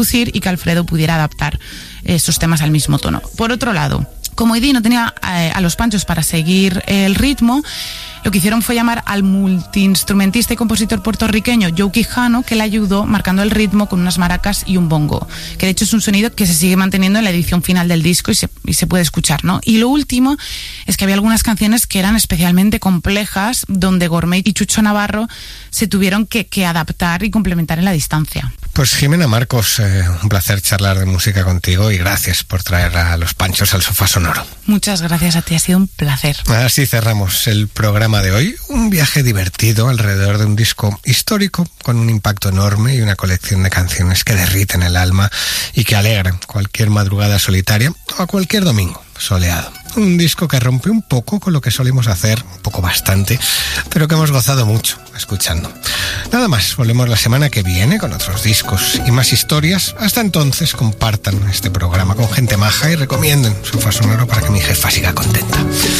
y que Alfredo pudiera adaptar esos temas al mismo tono. Por otro lado, como Eddie no tenía a los Panchos para seguir el ritmo, lo que hicieron fue llamar al multiinstrumentista y compositor puertorriqueño Joe Quijano, que le ayudó marcando el ritmo con unas maracas y un bongo, que de hecho es un sonido que se sigue manteniendo en la edición final del disco y se puede escuchar, ¿no? Y lo último es que había algunas canciones que eran especialmente complejas, donde Gourmet y Chucho Navarro se tuvieron que adaptar y complementar en la distancia. Pues Jimena Marcos, un placer charlar de música contigo y gracias por traer a los Panchos al Sofá Sonoro. Muchas gracias a ti, ha sido un placer. Así cerramos el programa de hoy, un viaje divertido alrededor de un disco histórico con un impacto enorme y una colección de canciones que derriten el alma y que alegran cualquier madrugada solitaria o cualquier domingo soleado. Un disco que rompe un poco con lo que solemos hacer, un poco bastante, pero que hemos gozado mucho escuchando. Nada más, volvemos la semana que viene con otros discos y más historias. Hasta entonces, compartan este programa con gente maja y recomienden Sofá Sonoro para que mi jefa siga contenta.